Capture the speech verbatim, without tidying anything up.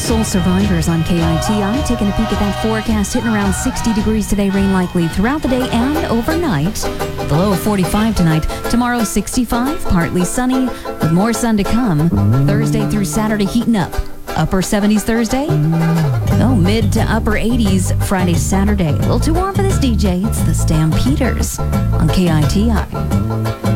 Soul Survivors on K I T I. Taking a peek at that forecast, hitting around sixty degrees today, rain likely throughout the day and overnight. The low of forty-five tonight. Tomorrow, sixty-five, partly sunny, with more sun to come. Thursday through Saturday, heating up. Upper seventies Thursday. Oh, mid to upper eighties Friday, Saturday. A little too warm for this D J. It's the Stampeders on K I T I.